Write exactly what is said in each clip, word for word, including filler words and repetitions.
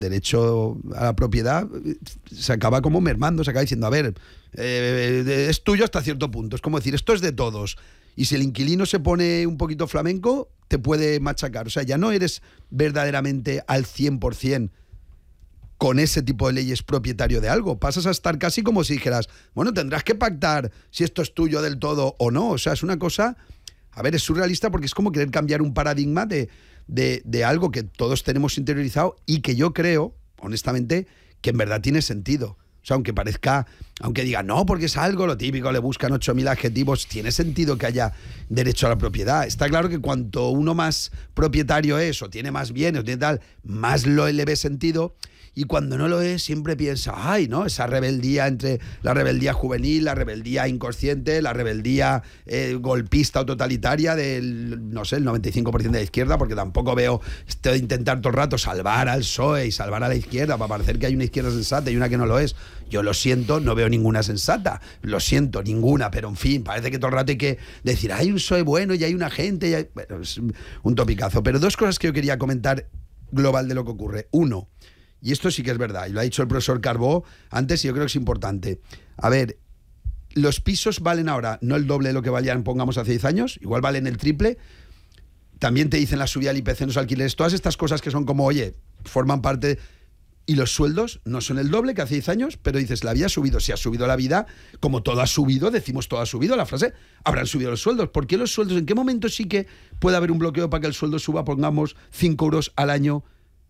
derecho a la propiedad se acaba como mermando, se acaba diciendo, a ver, eh, es tuyo hasta cierto punto. Es como decir, esto es de todos. Y si el inquilino se pone un poquito flamenco, te puede machacar. O sea, ya no eres verdaderamente al cien por ciento con ese tipo de leyes propietario de algo. Pasas a estar casi como si dijeras, bueno, tendrás que pactar si esto es tuyo del todo o no. O sea, es una cosa... A ver, es surrealista porque es como querer cambiar un paradigma de, de, de algo que todos tenemos interiorizado y que yo creo, honestamente, que en verdad tiene sentido. O sea, aunque parezca, aunque diga, no, porque es algo, lo típico, le buscan ocho mil adjetivos, tiene sentido que haya derecho a la propiedad. Está claro que cuanto uno más propietario es, o tiene más bienes, o tiene tal, más lo le ve sentido. Y cuando no lo es, siempre piensa, ay, ¿no? Esa rebeldía entre la rebeldía juvenil, la rebeldía inconsciente, la rebeldía eh, golpista o totalitaria del, no sé, el noventa y cinco por ciento de la izquierda, porque tampoco veo esto de intentar todo el rato salvar al P S O E y salvar a la izquierda para parecer que hay una izquierda sensata y una que no lo es. Yo lo siento, no veo ninguna sensata, lo siento, ninguna, pero en fin, parece que todo el rato hay que decir, hay un P S O E bueno y hay una gente, y hay... Bueno, es un topicazo. Pero dos cosas que yo quería comentar global de lo que ocurre. Uno, y esto sí que es verdad, y lo ha dicho el profesor Carbó antes y yo creo que es importante. A ver, los pisos valen ahora no el doble de lo que valían, pongamos, hace diez años, igual valen el triple. También te dicen la subida del I P C en los alquileres, todas estas cosas que son como, oye, forman parte... Y los sueldos no son el doble que hace diez años, pero dices, la vida ha subido. Si ha subido la vida, como todo ha subido, decimos todo ha subido, la frase, habrán subido los sueldos. ¿Por qué los sueldos? ¿En qué momento sí que puede haber un bloqueo para que el sueldo suba, pongamos, cinco euros al año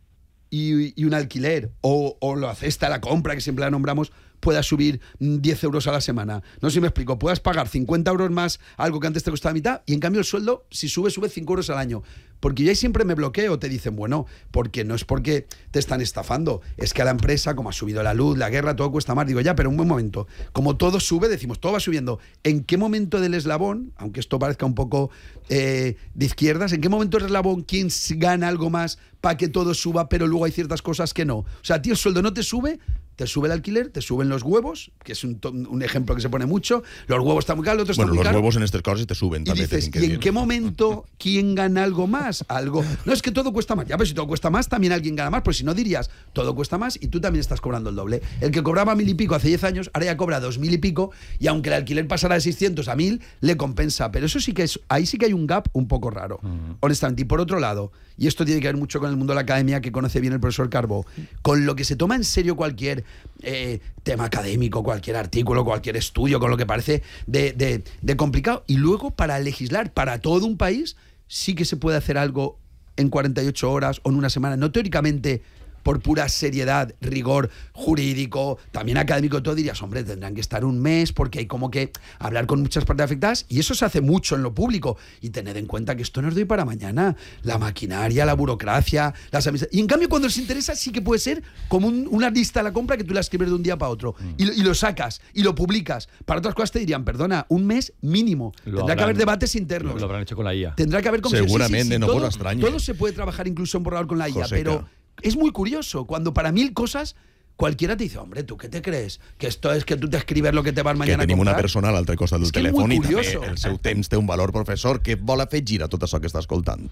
y, y un alquiler? O, o la cesta, la compra, que siempre la nombramos, pueda subir diez euros a la semana. No sé si me explico. Puedas pagar cincuenta euros más algo que antes te costaba mitad y en cambio el sueldo, si sube, sube cinco euros al año. Porque yo ahí siempre me bloqueo, te dicen, bueno, porque no es porque te están estafando, es que a la empresa, como ha subido la luz, la guerra, todo cuesta más. Digo, ya, pero un buen momento. Como todo sube, decimos, todo va subiendo. ¿En qué momento del eslabón, aunque esto parezca un poco eh, de izquierdas, en qué momento del eslabón quién gana algo más para que todo suba, pero luego hay ciertas cosas que no? O sea, a ti el sueldo no te sube, te sube el alquiler, te suben los huevos, que es un, un ejemplo que se pone mucho, los huevos están muy caros, los otros bueno, están muy caros. Bueno, los huevos en estas cosas te suben. Y dices, ¿y en qué momento quién gana algo más? Algo. No, es que todo cuesta más. Ya, pero si todo cuesta más, también alguien gana más. Pues si no dirías, todo cuesta más y tú también estás cobrando el doble. El que cobraba mil y pico hace diez años, ahora ya cobra dos mil y pico, y aunque el alquiler pasara de seiscientos a mil, le compensa. Pero eso sí que es, ahí sí que hay un gap un poco raro, uh-huh. honestamente. Y por otro lado, y esto tiene que ver mucho con el mundo de la academia, que conoce bien el profesor Carbó, con lo que se toma en serio cualquier eh, tema académico, cualquier artículo, cualquier estudio, con lo que parece de, de, de complicado. Y luego, para legislar para todo un país, sí que se puede hacer algo en cuarenta y ocho horas o en una semana, no teóricamente por pura seriedad, rigor jurídico, también académico, todo dirías, hombre, tendrán que estar un mes porque hay como que hablar con muchas partes afectadas y eso se hace mucho en lo público. Y tened en cuenta que esto no es de hoy para mañana. La maquinaria, la burocracia, las amistades. Y en cambio, cuando les interesa, sí que puede ser como un, una lista de la compra que tú la escribes de un día para otro mm. y, y lo sacas y lo publicas. Para otras cosas te dirían, perdona, un mes mínimo. Lo Tendrá habrán, que haber debates internos. Lo, lo habrán hecho con la I A. Tendrá que haber como seguramente, sí, sí, sí, no todo, por extraño. Todo se puede trabajar incluso en borrador con la I A, Joseca. pero es muy curioso cuando para mil cosas cualquiera te dice, hombre, ¿tú qué te crees? Que esto és que tu t'escribes lo que te vas mañana que tenim a comprar? Una persona a l'altre costat del és telèfon i també curioso. El seu temps té un valor, professor. Què vol afegir a tot això que està escoltant?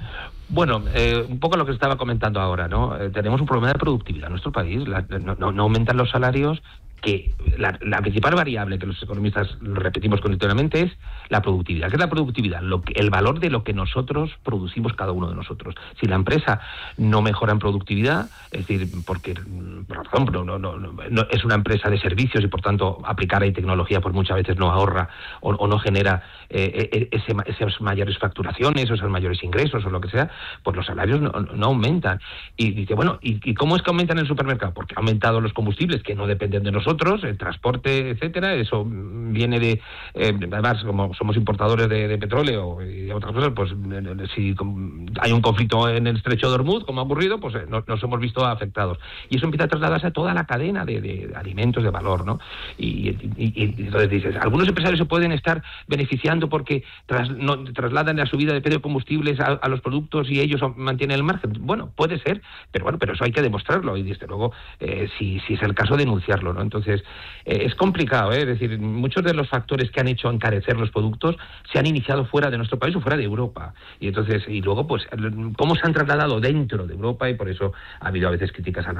Bueno, eh, un poco lo que estaba comentando ahora, ¿no? Eh, tenemos un problema de productividad en nuestro país. La, no, no, no aumentan los salarios, que la, la principal variable que los economistas lo repetimos continuamente es la productividad. ¿Qué es la productividad? Lo que, el valor de lo que nosotros producimos cada uno de nosotros. Si la empresa no mejora en productividad, es decir, porque, por ejemplo, no, no, no, no, es una empresa de servicios y por tanto aplicar ahí tecnología pues muchas veces no ahorra o, o no genera eh, ese, esas mayores facturaciones o esos mayores ingresos o lo que sea, pues los salarios no, no aumentan. Y dice, bueno, ¿y, ¿y cómo es que aumentan en el supermercado? Porque han aumentado los combustibles que no dependen de nosotros, el transporte, etcétera. Eso viene de, eh, además, como somos importadores de, de petróleo y de otras cosas, pues si hay un conflicto en el estrecho de Hormuz, como ha ocurrido, pues eh, nos, nos hemos visto afectados. Y eso empieza a trasladarse a toda la cadena de, de, de alimentos de valor, ¿no? Y, y, y, y entonces dices, algunos empresarios se pueden estar beneficiando porque tras, no, trasladan la subida de precio de combustibles a, a los productos y ellos mantienen el margen. Bueno, puede ser, pero bueno, pero eso hay que demostrarlo y desde luego, eh, si, si es el caso, denunciarlo, ¿no? Entonces, Entonces, eh, es complicado, ¿eh? Es decir, muchos de los factores que han hecho encarecer los productos se han iniciado fuera de nuestro país o fuera de Europa. Y entonces, y luego, pues, cómo se han trasladado dentro de Europa, y por eso ha habido a veces críticas a la